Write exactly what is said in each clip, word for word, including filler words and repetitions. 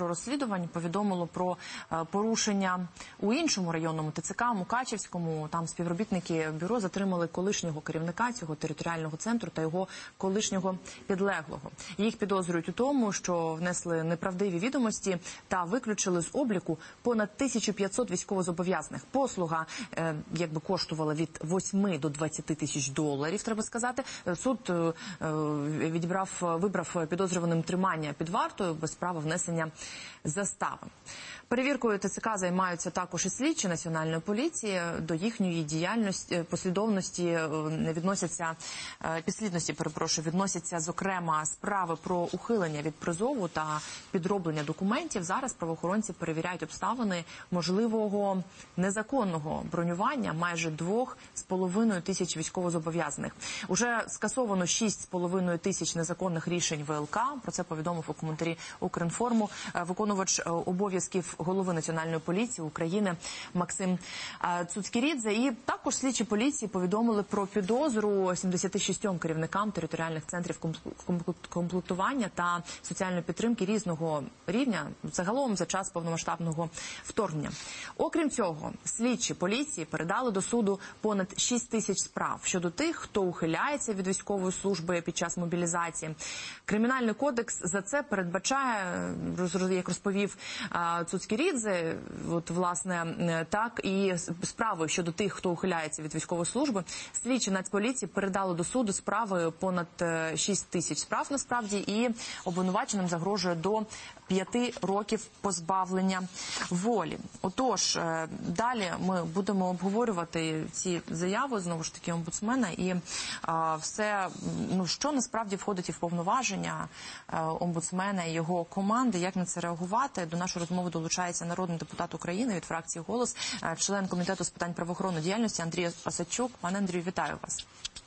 розслідувань повідомило про порушення у іншому районному ТЦК, Мукачівському. Там співробітники бюро затримали колишнього керівника цього територіального центру та його колишнього підлеглого. Їх підозрюють у тому, що внесли неправдиві відомості та виключили з обліку понад тисячу п'ятсот військовозобов'язаних. Послуга е, якби коштувала від восьми до двадцяти тисяч доларів, треба сказати. Суд е, відібрав, вибрав підозрюваним тримання під вартою без права внесення застави. Перевіркою ТЦК займаються також і слідчі Національної поліції. До їхньої діяльності, послідовності відносяться, підслідності, перепрошую, відносяться, зокрема, справи про ухилення від призову та підроблення документів. Зараз правоохоронці перевіряють обставини можливого незаконного бронювання майже двох з половиною тисяч військовозобов'язаних. Уже скасовано шість з половиною тисяч незаконних рішень ВЛК. Про це повідомив у коментарі Укрінформу виконувач обов'язків голови Національної поліції України Максим Цуцькірідзе. І також слідчі поліції повідомили про підозру сімдесяти шістьом керівникам територіальних центрів комплектування та соціальної підтримки різного рівня загалом за час повномасштабного вторгнення. Окрім цього, слідчі поліції передали до суду понад шість тисяч справ щодо тих, хто ухиляється від військової служби під час мобілізації. Кримінальний кодекс за це передбачає, як розповів Цуцькірідзе, от, власне, так, і справи щодо тих, хто ухиляється від військової служби. Слідчі Нацполіції передали до суду справи понад шість тисяч справ, насправді, і обвинуваченим загрожує до п'яти років позбавлення волі. Отож, далі ми будемо обговорювати ці заяви, знову ж таки, омбудсмена, і а, все, ну, що насправді входить і в повноваження а, омбудсмена і його команди, як на це реагувати. До нашої розмови долучається народний депутат України від фракції «Голос», член Комітету з питань правоохоронної діяльності Андрій Осадчук. Пане Андрію, вітаю вас.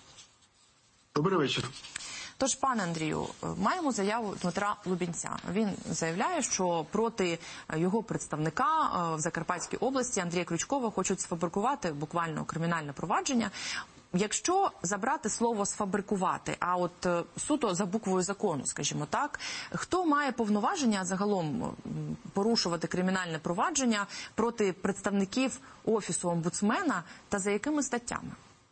Добрий вечір. Тож, пане Андрію, маємо заяву Дмитра Лубінця. Він заявляє, що проти його представника в Закарпатській області Андрія Крючкова хочуть сфабрикувати буквально кримінальне провадження. Якщо забрати слово «сфабрикувати», а от суто за буквою закону, скажімо так, хто має повноваження загалом порушувати кримінальне провадження проти представників Офісу омбудсмена та за якими статтями?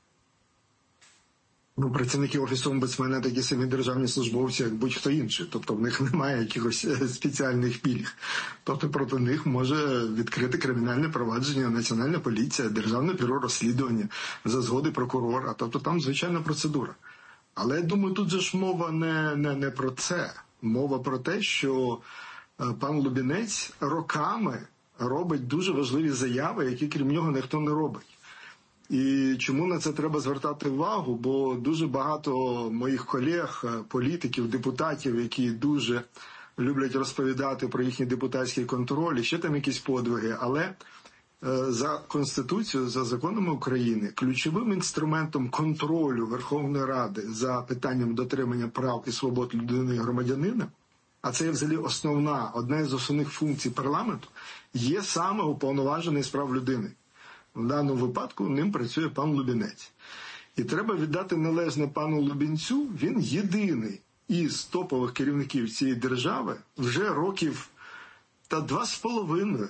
Ну, працівники Офісу омбудсмена такі самі державні службовці, як будь-хто інший. Тобто в них немає якихось спеціальних пільг. Тобто проти них може відкрити кримінальне провадження Національна поліція, Державне бюро розслідування за згоди прокурора. Тобто там звичайна процедура. Але я думаю, тут же ж мова не, не, не про це. Мова про те, що пан Лубінець роками робить дуже важливі заяви, які крім нього ніхто не робить. І чому на це треба звертати увагу? Бо дуже багато моїх колег, політиків, депутатів, які дуже люблять розповідати про їхній депутатський контроль, і ще там якісь подвиги, але за Конституцією, за законами України, ключовим інструментом контролю Верховної Ради за питанням дотримання прав і свобод людини і громадянина, а це є взагалі основна, одна з основних функцій парламенту, є саме уповноважений з прав людини. В даному випадку ним працює пан Лубінець. І треба віддати належне пану Лубінцю, він єдиний із топових керівників цієї держави вже років та два з половиною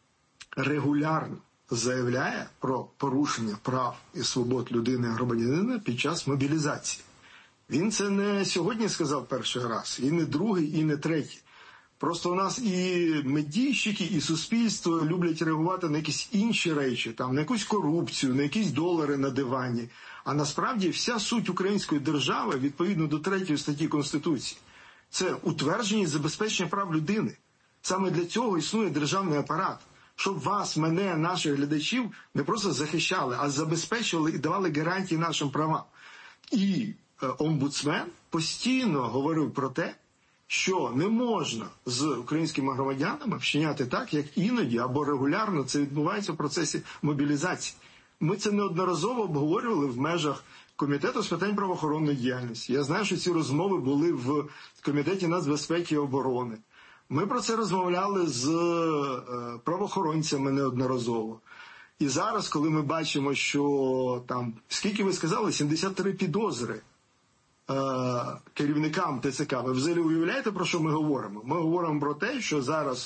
регулярно заявляє про порушення прав і свобод людини і громадянина під час мобілізації. Він це не сьогодні сказав перший раз, і не другий, і не третій. Просто у нас і медійщики, і суспільство люблять реагувати на якісь інші речі, там, на якусь корупцію, на якісь долари на дивані. А насправді вся суть української держави, відповідно до третьої статті Конституції, це утвердження і забезпечення прав людини. Саме для цього існує державний апарат. Щоб вас, мене, наших глядачів не просто захищали, а забезпечували і давали гарантії нашим правам. І е, омбудсмен постійно говорив про те, що не можна з українськими громадянами вчиняти так, як іноді або регулярно це відбувається в процесі мобілізації. Ми це неодноразово обговорювали в межах Комітету з питань правоохоронної діяльності. Я знаю, що ці розмови були в Комітеті нацбезпеки і оборони. Ми про це розмовляли з правоохоронцями неодноразово. І зараз, коли ми бачимо, що там, скільки ви сказали, сімдесят три підозри керівникам ТЦК. Ви взагалі уявляєте, про що ми говоримо? Ми говоримо про те, що зараз